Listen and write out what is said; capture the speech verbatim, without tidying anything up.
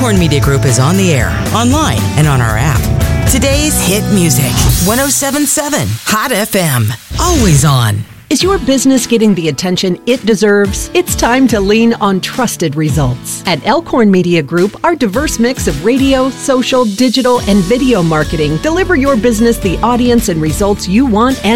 Elkhorn Media Group is on the air, online, and on our app. Today's hit music, one oh seven point seven Hot F M. Always on. Is your business getting the attention it deserves? It's time to lean on trusted results. At Elkhorn Media Group, our diverse mix of radio, social, digital, and video marketing deliver your business the audience and results you want and